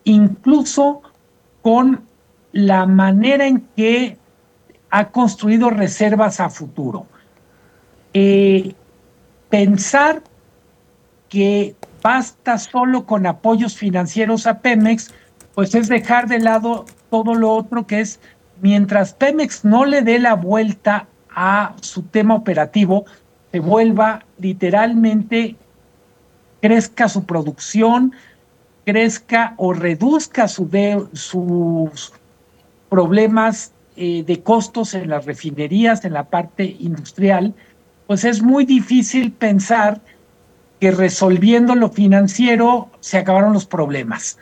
incluso con la manera en que ha construido reservas a futuro. Pensar que basta solo con apoyos financieros a Pemex, pues es dejar de lado todo lo otro que es, mientras Pemex no le dé la vuelta a su tema operativo, se vuelva literalmente, crezca su producción, crezca o reduzca sus problemas de costos en las refinerías, en la parte industrial, pues es muy difícil pensar que resolviendo lo financiero se acabaron los problemas.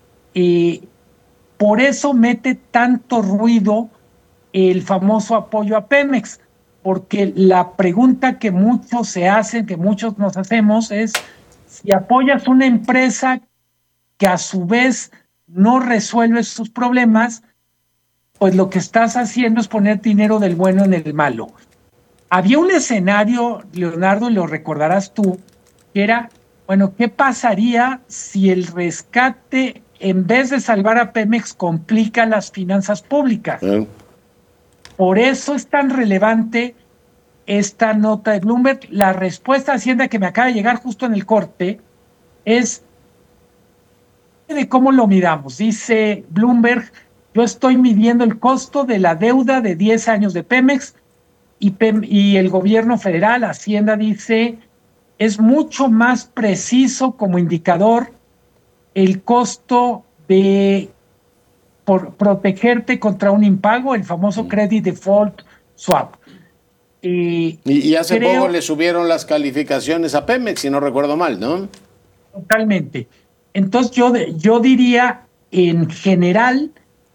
Por eso mete tanto ruido el famoso apoyo a Pemex, porque la pregunta que muchos se hacen, que muchos nos hacemos, es si apoyas una empresa que a su vez no resuelve sus problemas, pues lo que estás haciendo es poner dinero del bueno en el malo. Había un escenario, Leonardo, y lo recordarás tú, que era, bueno, ¿qué pasaría si el rescate, en vez de salvar a Pemex, complica las finanzas públicas? Por eso es tan relevante esta nota de Bloomberg. La respuesta a Hacienda que me acaba de llegar justo en el corte es de cómo lo midamos. Dice Bloomberg, yo estoy midiendo el costo de la deuda de 10 años de Pemex y el gobierno federal, Hacienda, dice, es mucho más preciso como indicador el costo de protegerte contra un impago, el famoso credit default swap. Y hace poco le subieron las calificaciones a Pemex, si no recuerdo mal, ¿no? Totalmente. Entonces yo diría, en general,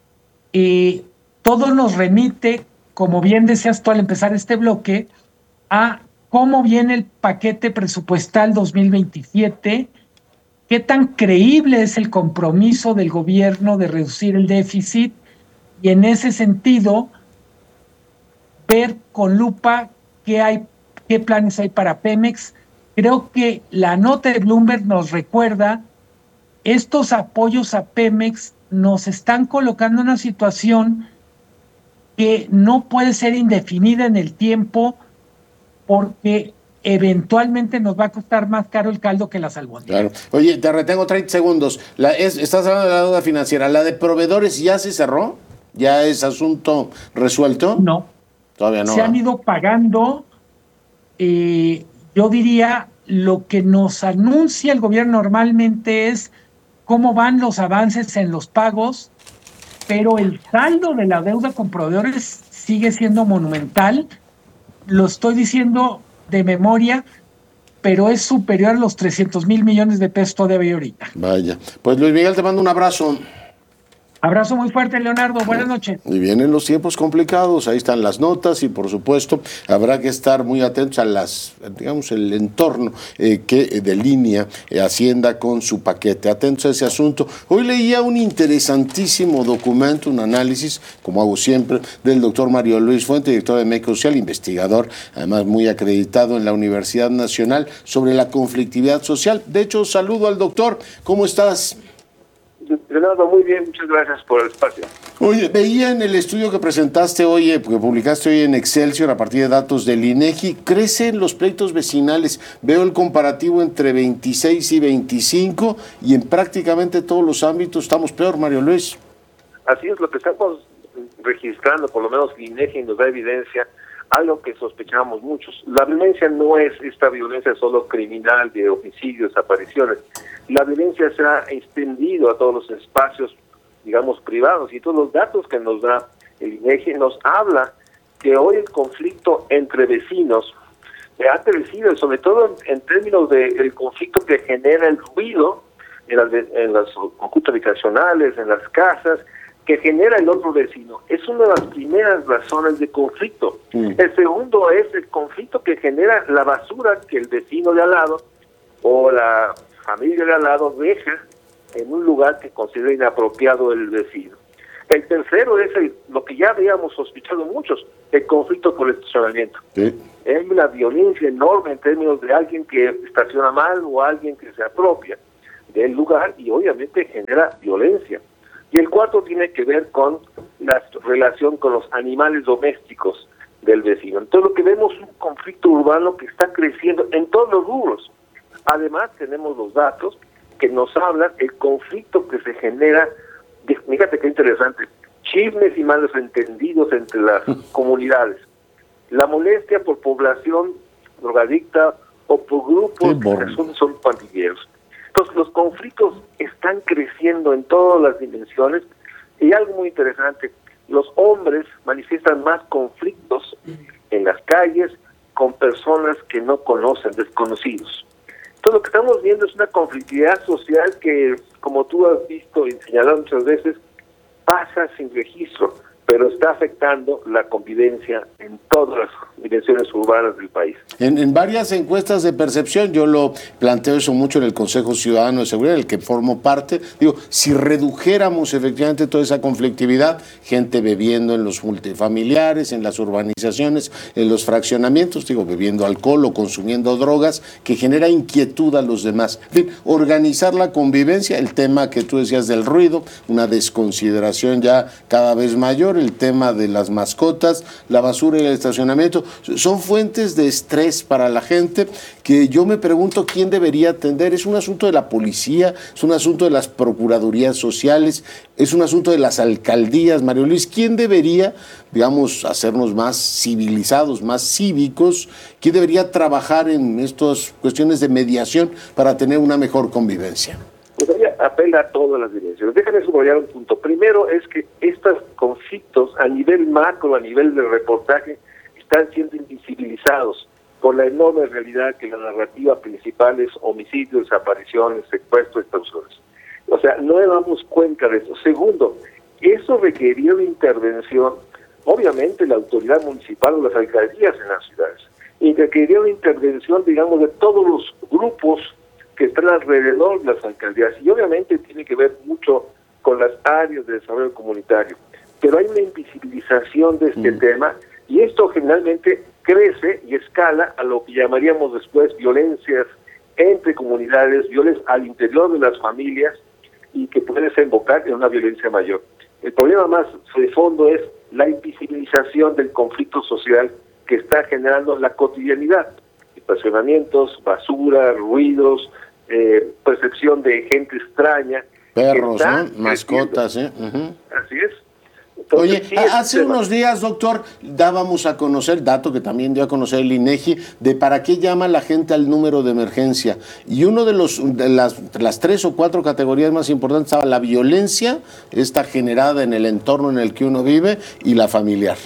todo nos remite, como bien decías tú al empezar este bloque, a cómo viene el paquete presupuestal 2027, qué tan creíble es el compromiso del gobierno de reducir el déficit y en ese sentido ver con lupa qué planes hay para Pemex. Creo que la nota de Bloomberg nos recuerda, estos apoyos a Pemex nos están colocando en una situación que no puede ser indefinida en el tiempo porque eventualmente nos va a costar más caro el caldo que las albóndigas. Claro. Oye, te retengo 30 segundos. Estás hablando de la deuda financiera. ¿La de proveedores ya se cerró? ¿Ya es asunto resuelto? No. Todavía no. Se han ido pagando, yo diría, lo que nos anuncia el gobierno normalmente es cómo van los avances en los pagos, pero el saldo de la deuda con proveedores sigue siendo monumental. Lo estoy diciendo de memoria, pero es superior a los 300,000 millones de pesos todavía ahorita. Vaya. Pues Luis Miguel, te mando un abrazo. Abrazo muy fuerte, Leonardo. Buenas noches. Y vienen los tiempos complicados, ahí están las notas y por supuesto habrá que estar muy atentos a el entorno que delinea Hacienda con su paquete. Atentos a ese asunto. Hoy leía un interesantísimo documento, un análisis, como hago siempre, del doctor Mario Luis Fuente, director de Médico Social, investigador, además muy acreditado en la Universidad Nacional, sobre la conflictividad social. De hecho, saludo al doctor. ¿Cómo estás? Leonardo, muy bien, muchas gracias por el espacio. Oye, veía en el estudio que presentaste hoy, que publicaste hoy en Excelsior a partir de datos del INEGI, crecen los pleitos vecinales. Veo el comparativo entre 26 y 25 y en prácticamente todos los ámbitos estamos peor, Mario Luis. Así es, lo que estamos registrando, por lo menos el INEGI nos da evidencia, algo que sospechábamos muchos. La violencia no es esta violencia solo criminal de homicidios, desapariciones. La violencia se ha extendido a todos los espacios, digamos, privados, y todos los datos que nos da el INEGI nos habla que hoy el conflicto entre vecinos ha crecido, sobre todo en términos del conflicto que genera el ruido en las conjuntos habitacionales, en las casas, que genera el otro vecino. Es una de las primeras razones de conflicto. El segundo es el conflicto que genera la basura que el vecino de al lado o la familia de al lado deja en un lugar que considera inapropiado el vecino. El tercero es lo que ya habíamos sospechado muchos, el conflicto por el estacionamiento. Sí. Es una violencia enorme en términos de alguien que estaciona mal o alguien que se apropia del lugar y obviamente genera violencia. Y el cuarto tiene que ver con la relación con los animales domésticos del vecino. Entonces lo que vemos es un conflicto urbano que está creciendo en todos los rubros. Además tenemos los datos que nos hablan el conflicto que se genera, fíjate qué interesante, chismes y malos entendidos entre las comunidades, la molestia por población drogadicta o por grupos que son pandilleros. Entonces los conflictos están creciendo en todas las dimensiones y algo muy interesante, los hombres manifiestan más conflictos en las calles con personas que no conocen, desconocidos. Entonces lo que estamos viendo es una conflictividad social que, como tú has visto y señalado muchas veces, pasa sin registro, pero está afectando la convivencia en todas las dimensiones urbanas del país. En varias encuestas de percepción, yo lo planteo eso mucho en el Consejo Ciudadano de Seguridad, del que formo parte, digo, si redujéramos efectivamente toda esa conflictividad, gente bebiendo en los multifamiliares, en las urbanizaciones, en los fraccionamientos, digo, bebiendo alcohol o consumiendo drogas, que genera inquietud a los demás. En fin, organizar la convivencia, el tema que tú decías del ruido, una desconsideración ya cada vez mayor, el tema de las mascotas, la basura y el estacionamiento, son fuentes de estrés para la gente que yo me pregunto quién debería atender. ¿Es un asunto de la policía? ¿Es un asunto de las procuradurías sociales? ¿Es un asunto de las alcaldías, Mario Luis? ¿Quién debería, digamos, hacernos más civilizados, más cívicos? ¿Quién debería trabajar en estas cuestiones de mediación para tener una mejor convivencia? Apela a todas las dimensiones. Déjame subrayar un punto. Primero es que estos conflictos a nivel macro, a nivel de reportaje, están siendo invisibilizados por la enorme realidad que la narrativa principal es homicidios, desapariciones, secuestros, extorsiones. O sea, no le damos cuenta de eso. Segundo, eso requería una intervención, obviamente la autoridad municipal o las alcaldías en las ciudades, y requería una intervención, digamos, de todos los grupos que están alrededor de las alcaldías, y obviamente tiene que ver mucho con las áreas de desarrollo comunitario, pero hay una invisibilización de este tema, y esto generalmente crece y escala a lo que llamaríamos después violencias entre comunidades, violencias al interior de las familias, y que puede desembocar en una violencia mayor. El problema más de fondo es la invisibilización del conflicto social que está generando la cotidianidad, estacionamientos, basura, ruidos, percepción de gente extraña. Perros, mascotas, Así es. Entonces, oye, hace unos días, doctor, dábamos a conocer, dato que también dio a conocer el INEGI, de para qué llama la gente al número de emergencia. Y uno de las 3 o 4 categorías más importantes estaba la violencia, esta generada en el entorno en el que uno vive, y la familiar.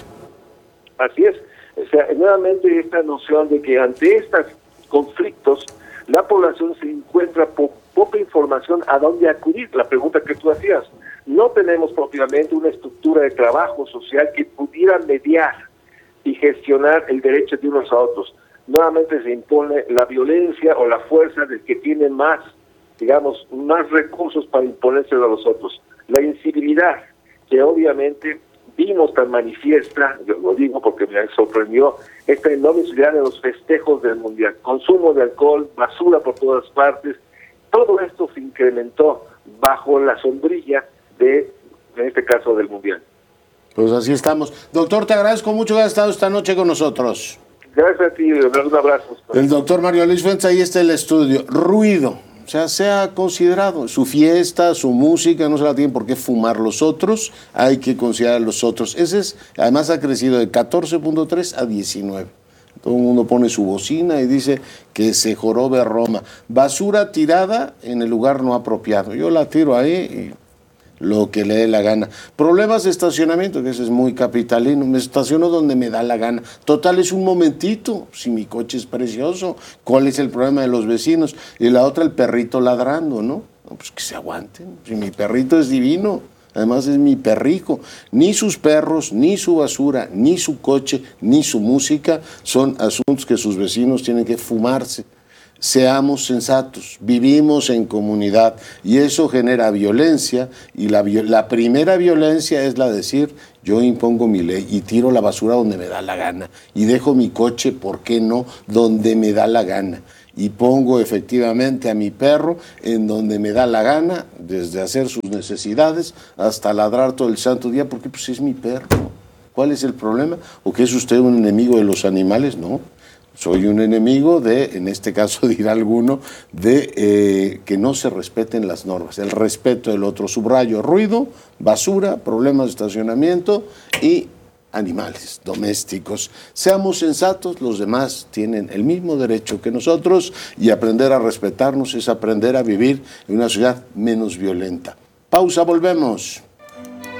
Así es. O sea, nuevamente esta noción de que ante estos conflictos, la población se encuentra poca información a dónde acudir. La pregunta que tú hacías. No tenemos propiamente una estructura de trabajo social que pudiera mediar y gestionar el derecho de unos a otros. Nuevamente se impone la violencia o la fuerza del que tiene más, digamos, más recursos para imponerse a los otros. La incivilidad, que obviamente vimos tan manifiesta, yo lo digo porque me sorprendió, esta enorme incivilidad de los festejos del Mundial. Consumo de alcohol, basura por todas partes, todo esto se incrementó bajo la sombrilla de, en este caso, del Mundial. Pues así estamos. Doctor, te agradezco mucho que hayas estado esta noche con nosotros. Gracias a ti, un abrazo. El doctor Mario Luis Fuentes, ahí está el estudio. Ruido, o sea, sea considerado. Su fiesta, su música, no se la tienen por qué fumar los otros, hay que considerar a los otros. Ese es, además ha crecido de 14.3 a 19. Todo el mundo pone su bocina y dice que se jorobe Roma. Basura tirada en el lugar no apropiado. Yo la tiro ahí y lo que le dé la gana. Problemas de estacionamiento, que ese es muy capitalino. Me estaciono donde me da la gana. Total, es un momentito. Si mi coche es precioso, ¿cuál es el problema de los vecinos? Y la otra, el perrito ladrando, ¿no? Pues que se aguanten. Si mi perrito es divino. Además es mi perrico. Ni sus perros, ni su basura, ni su coche, ni su música son asuntos que sus vecinos tienen que fumarse. Seamos sensatos, vivimos en comunidad y eso genera violencia y la primera violencia es la de decir yo impongo mi ley y tiro la basura donde me da la gana y dejo mi coche, ¿por qué no?, donde me da la gana. y pongo efectivamente a mi perro en donde me da la gana, desde hacer sus necesidades hasta ladrar todo el santo día, porque pues es mi perro. ¿Cuál es el problema? ¿O que es usted un enemigo de los animales? No, soy un enemigo de, en este caso dirá alguno, de que no se respeten las normas, el respeto del otro. Subrayo: ruido, basura, problemas de estacionamiento y animales domésticos. Seamos sensatos, los demás tienen el mismo derecho que nosotros, y aprender a respetarnos es aprender a vivir en una sociedad menos violenta. Pausa, volvemos.